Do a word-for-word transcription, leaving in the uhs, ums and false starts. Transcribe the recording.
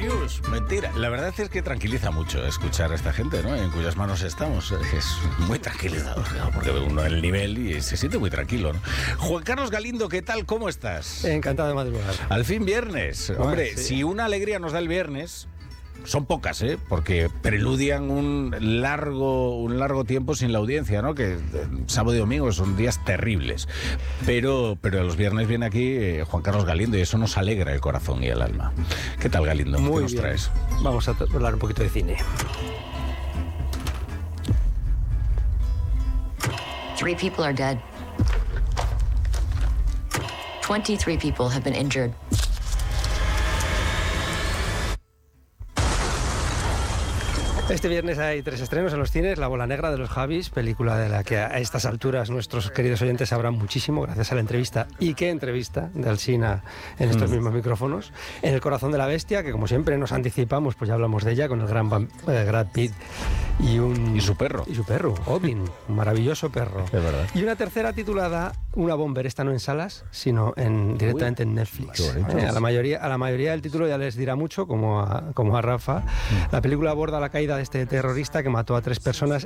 news. Mentira. La verdad es que tranquiliza mucho escuchar a esta gente, ¿no? En cuyas manos estamos. Es muy tranquilizador, claro, porque ve uno el nivel y se siente muy tranquilo, ¿no? Juan Carlos Galindo, ¿qué tal? ¿Cómo estás? Encantado de madrugar. Al fin viernes. Bueno, Hombre, sí. Si una alegría nos da el viernes... Son pocas, ¿eh? Porque preludian un largo, un largo tiempo sin la audiencia, ¿no? Que eh, sábado y domingo son días terribles. Pero, pero los viernes viene aquí eh, Juan Carlos Galindo y eso nos alegra el corazón y el alma. ¿Qué tal, Galindo? Muy ¿Qué nos bien. traes? Vamos a hablar un poquito de cine. Three people are dead. twenty-three people have been injured. Este viernes hay tres estrenos en los cines. La bola negra de los Javis, película de la que a estas alturas nuestros queridos oyentes sabrán muchísimo gracias a la entrevista. ¿Y qué entrevista de Alsina en estos mm. mismos micrófonos? En El corazón de la bestia, que como siempre nos anticipamos, pues ya hablamos de ella con el gran eh, Brad Pitt y un... Y su perro. Y su perro, Odin, un maravilloso perro. Es verdad. Y una tercera titulada Una bomber, esta no en salas, sino en, directamente Uy, en Netflix. Eh, a, la mayoría, a la mayoría del título ya les dirá mucho, como a, como a Rafa. Mm. La película aborda la caída de este terrorista que mató a tres personas